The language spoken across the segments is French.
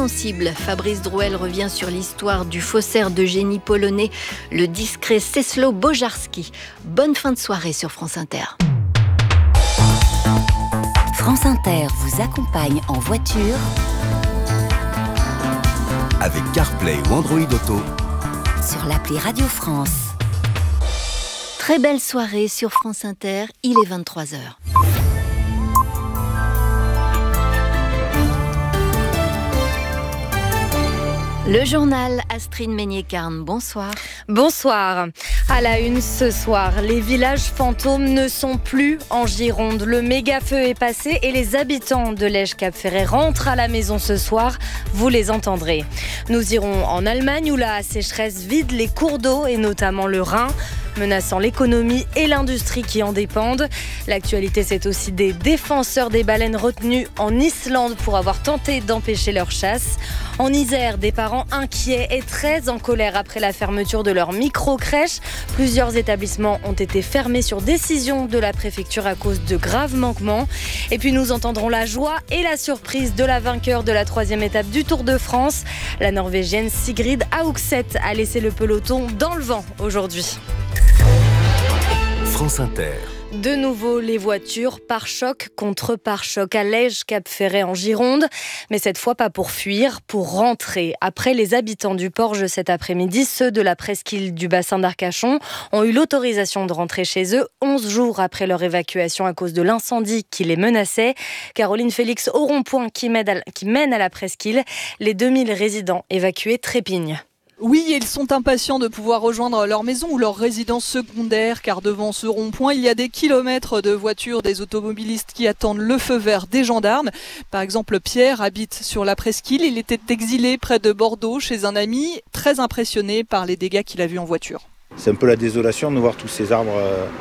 sensible. Fabrice Drouel revient sur l'histoire du faussaire de génie polonais, le discret Czesław Bojarski. Bonne fin de soirée sur France Inter. France Inter vous accompagne en voiture avec CarPlay ou Android Auto sur l'appli Radio France. Très belle soirée sur France Inter, il est 23h. Le journal, Astrid Meignet-Carne, bonsoir. Bonsoir. À la une ce soir, les villages fantômes ne sont plus en Gironde. Le méga-feu est passé et les habitants de Lège-Cap-Ferret rentrent à la maison ce soir. Vous les entendrez. Nous irons en Allemagne où la sécheresse vide les cours d'eau et notamment le Rhin, menaçant l'économie et l'industrie qui en dépendent. L'actualité, c'est aussi des défenseurs des baleines retenus en Islande pour avoir tenté d'empêcher leur chasse. En Isère, des parents inquiets et très en colère après la fermeture de leur micro-crèche. Plusieurs établissements ont été fermés sur décision de la préfecture à cause de graves manquements. Et puis nous entendrons la joie et la surprise de la vainqueur de la 3e étape du Tour de France. La Norvégienne Sigrid Haugset a laissé le peloton dans le vent aujourd'hui. France Inter. De nouveau, les voitures pare-choc contre pare-choc à Lège-Cap-Ferret en Gironde. Mais cette fois, pas pour fuir, pour rentrer. Après les habitants du Porge cet après-midi, ceux de la presqu'île du bassin d'Arcachon ont eu l'autorisation de rentrer chez eux 11 jours après leur évacuation à cause de l'incendie qui les menaçait. Caroline Félix au rond-point qui mène à la presqu'île. Les 2000 résidents évacués trépignent. Oui, ils sont impatients de pouvoir rejoindre leur maison ou leur résidence secondaire, car devant ce rond-point, il y a des kilomètres de voitures des automobilistes qui attendent le feu vert des gendarmes. Par exemple, Pierre habite sur la presqu'île. Il était exilé près de Bordeaux chez un ami, très impressionné par les dégâts qu'il a vus en voiture. C'est un peu la désolation de voir tous ces arbres,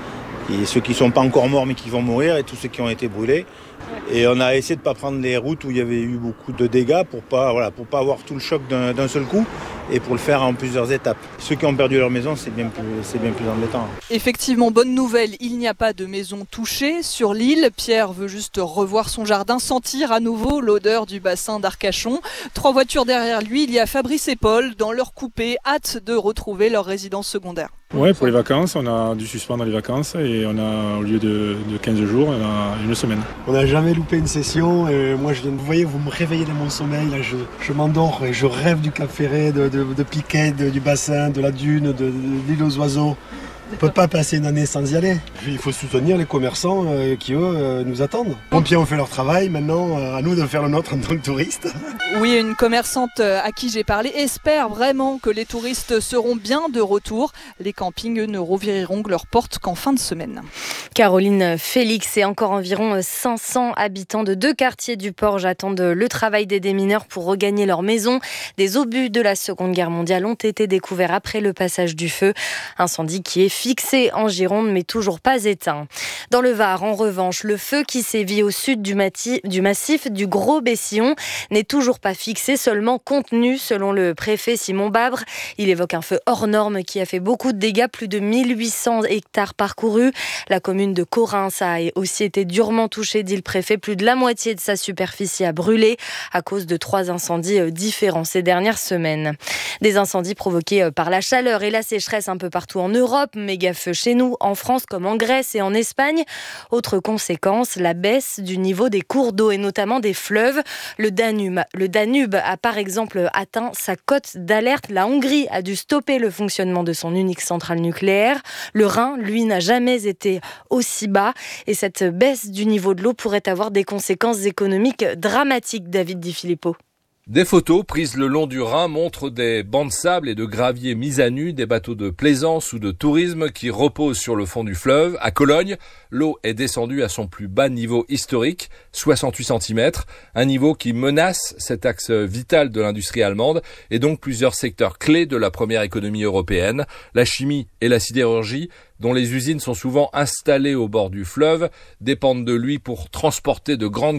et ceux qui ne sont pas encore morts mais qui vont mourir, et tous ceux qui ont été brûlés. Et on a essayé de ne pas prendre les routes où il y avait eu beaucoup de dégâts pour pas avoir tout le choc d'un seul coup et pour le faire en plusieurs étapes. Ceux qui ont perdu leur maison, c'est bien plus embêtant. Effectivement, bonne nouvelle, il n'y a pas de maison touchée sur l'île. Pierre veut juste revoir son jardin, sentir à nouveau l'odeur du bassin d'Arcachon. 3 voitures derrière lui, il y a Fabrice et Paul dans leur coupé, hâte de retrouver leur résidence secondaire. Ouais, pour les vacances, on a dû suspendre les vacances et on a, au lieu de 15 jours, on a une semaine. On n'a jamais loupé une session et moi vous voyez, vous me réveillez de mon sommeil, là je m'endors et je rêve du Cap Ferret, de Piquet, du bassin, de la dune, de l'île aux oiseaux. On ne peut pas passer une année sans y aller. Il faut soutenir les commerçants qui, eux, nous attendent. Les pompiers ont fait leur travail, maintenant à nous de faire le nôtre en tant que touristes. Oui, une commerçante à qui j'ai parlé espère vraiment que les touristes seront bien de retour. Les campings, eux, ne rouvriront leurs portes qu'en fin de semaine. Caroline Félix et encore environ 500 habitants de 2 quartiers du Porge attendent le travail des démineurs pour regagner leur maison. Des obus de la Seconde Guerre mondiale ont été découverts après le passage du feu. Incendie qui est fixé en Gironde mais toujours pas éteint. Dans le Var, en revanche, le feu qui sévit au sud du massif du Gros Bessillon n'est toujours pas fixé, seulement contenu selon le préfet Simon Babre. Il évoque un feu hors norme qui a fait beaucoup de dégâts, plus de 1800 hectares parcourus. La commune de Corrins a aussi été durement touchée, dit le préfet. Plus de la moitié de sa superficie a brûlé à cause de 3 incendies différents ces dernières semaines. Des incendies provoqués par la chaleur et la sécheresse un peu partout en Europe. Méga-feu chez nous, en France comme en Grèce et en Espagne. Autre conséquence, la baisse du niveau des cours d'eau et notamment des fleuves. Le Danube a par exemple atteint sa cote d'alerte. La Hongrie a dû stopper le fonctionnement de son unique centrale nucléaire. Le Rhin, lui, n'a jamais été aussi bas. Et cette baisse du niveau de l'eau pourrait avoir des conséquences économiques dramatiques, David Di Filippo. Des photos prises le long du Rhin montrent des bancs de sable et de gravier mis à nu, des bateaux de plaisance ou de tourisme qui reposent sur le fond du fleuve. À Cologne, l'eau est descendue à son plus bas niveau historique, 68 cm, un niveau qui menace cet axe vital de l'industrie allemande et donc plusieurs secteurs clés de la première économie européenne, la chimie et la sidérurgie, dont les usines sont souvent installées au bord du fleuve, dépendent de lui pour transporter de grandes